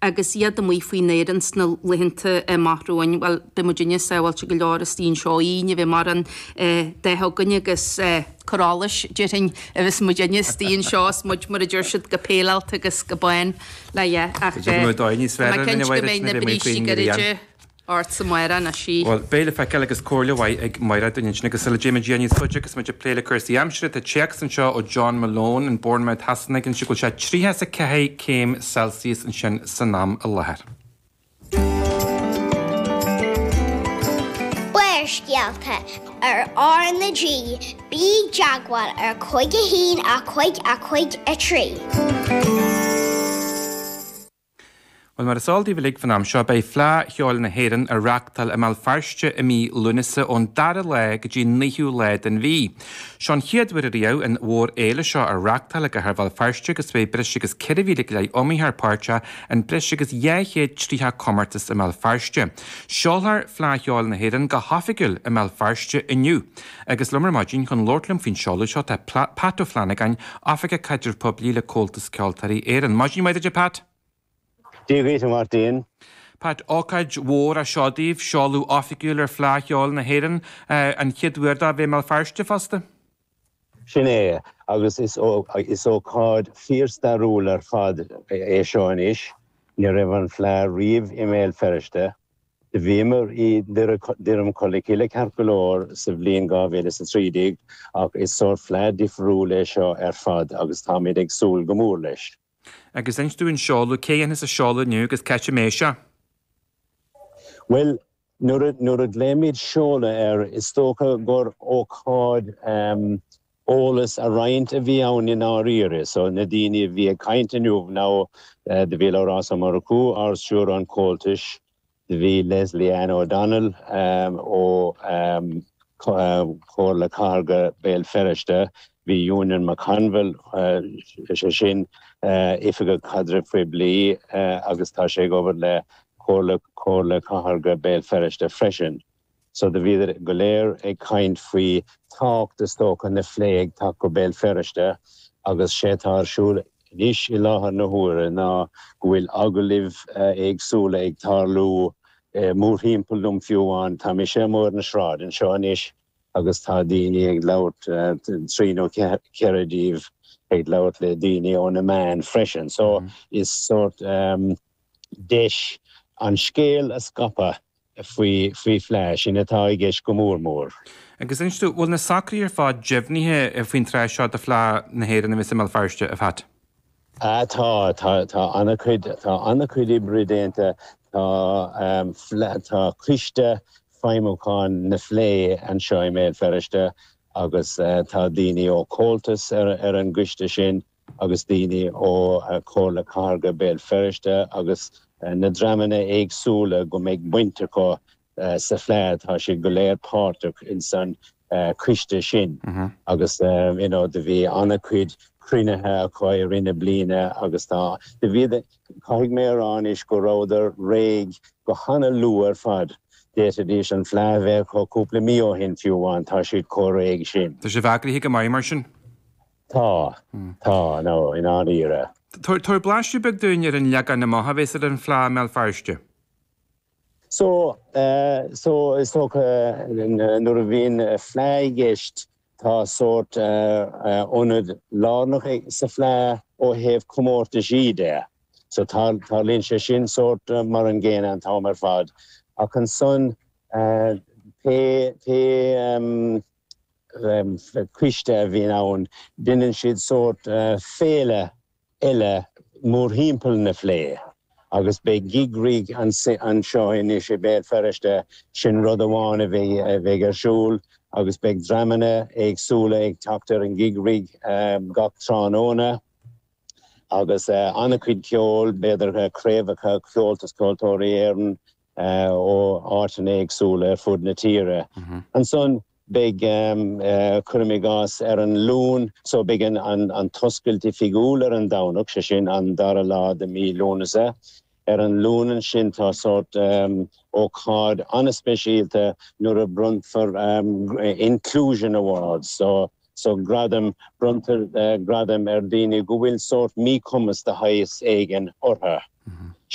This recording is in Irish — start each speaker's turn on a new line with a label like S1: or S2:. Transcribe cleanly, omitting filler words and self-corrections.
S1: agus iad am faoi néirans na lihinnta maithróin, well, be Virginia sáil se go leir a stín seo íine bhí mar an déthganne agus chorális dearing a bheits Virginia stín seo muid mar a dúir siad go péalta agus go bain le Art sa maira na sí.
S2: Well, béle feiceil agus cóirle bhaid ag maira duine agus sila Jamie Jenny Fudge agus muid pléile chuirsaí amsire a Jackson seo ó John Malone in Bournemouth hasanna an siúil se 3 céim Celsius an sin san nám a lethir.
S3: Buairscealta ar na G, bí Jaguar ar 5 a 5 a 3.
S2: Well, mar asáildí bhlig fan am seo bei flá cheáil na héireann a reachtal a mal farste a mí lunasa ón dara le go dtí níhiú le den bhí. Seán chiadhfuir a riamh an mhór éile seo a reachtal a go thbhil farste agus bheith bris agus ceirhí le omíthar páirte an bris agus 3 commartas a mal farste. Seolthar flá cheáil na héireann go hafigiúil a mal farste inniu. Agus lumar maidín chun lordlam fin seola seo tá Pat ó Flanagan Africa Caidir Poblí le cóltas ceoltarí éan. Maidín maidir Pat?
S4: Dígéit Martin.
S2: Pat ócaid mhór a seodíomh seolú ofigiúil ar fláithheáil na héireann an chiadhuairda bheith mal farste fasta?
S4: Sin é, agus is ócáid fíorstaúil ar fad é seoin is, ní raibh an flá riamh i méil feriste. De bhímar í dirm colicile carcolóir sa bhliain 2013 ach is sór flá difriúil é seo ar fad agus tá méid ag súil go mór leis.
S2: Agus einstúin seolú, céan is a seolú nniu agus caiite méise?
S4: Well, nuair a gléimiid seola is tócha gur ócáid ólas a roiint a bhí ann in áíire, so na daoine bhí a cainte nuamh ná de bhí lerás a marcú ársúr an cóltais, de bhí Leslie Ann O'Donnell ó Chorla Carga Béal Ferriste, bhí Union McConville sin ifige cadre fri blí agus tá sé gobar le Chorla Carga Béal Ferriste freisin. So de bhíidir go léir ag caint faoi tácht de stócha na phléig tá go Béal Ferriste agus sé társúil níos i láthair na huaire ná go bhfuil agulibh agsúla ag tarlú múrthímpel fiúháin tá mi sé mór na sráid an seo níos agus tá daoine ag labhairt tríú ceradíomh ag labhairt le daoine ón na man freisin. So is sort deis an scéal a scapa faoi fleis in atá i gceist go mór.
S2: Agus instú bhfuil na sacraí ar fád deimhnithe faoin treis seo de flá na héireann a bhís mal farste a bhat?
S4: Tá anna chuid ibridénta tá cliste feimmeáin na phlé an seo i méil ferriste agus tá daoine ó cóltas ar an gcuiste sin agus daoine ó Chorla Carga Béal Ferriste agus na dramana éagsúla go méid buinte có sa phléad tá sé go léir páirteach in san cuiste sin agus de bhí anna chuid crínethe a chuir rinne bliana agus tá de bhí caithfidh mé an is go ráidir réig go hana luar fad détadís an phléabheith có cúpla mío hin fiúháin tá siad córéig sin.
S2: Tá sé bhacraí go mai mar sin?
S4: Tá nó in áíire.
S2: Tuair blaistú beag dúine ar an leagan na maithe bhés ar an phleá mal farste?
S4: So is tócha nuair a bhíon phléigist tá sort ónad lánach sa phlé ó héamh comórta síide. So tá líonn sé sin sort mar an ggéine an tá mar fad. Ach an son cuiste a bhíon ann duine siad sort féile eile múrthímpel na phlé. Agus be gigrig an seo inis sé Béal Ferriste sin rud amháin a bheith arsúil agus be dramana agsúla ag teachtar an gigrig gach tránóna agus anna cuid ceol beidir créimhacha ceoltas cultóirí éireann ó áireann agsúla ar fud na tíre. An son big curmigás ar an lún, so big an toscailtí figiúil ar an dánach sé sin an dara lá de mí lúnasa. Ar an lúnan sin tá sort ó cád anna speisialta nuair a brunt for Inclusion Awards. So gradam bruntar gradam ar daoine go bhfuil sort míchumas de hais éigen ortha.